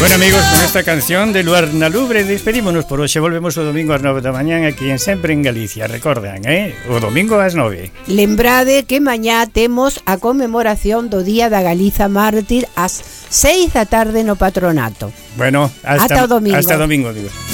Bueno, amigos, con esta canción de Luar na Lubre despedímonos por hoxe. Volvemos o domingo ás 9 da mañán aquí en Sempre en Galicia. Recordan, o domingo ás 9. Lembrade que mañá temos a conmemoración do Día da Galiza Mártir ás 6 da tarde no Patronato. Bueno, hasta o domingo. Hasta domingo, digo.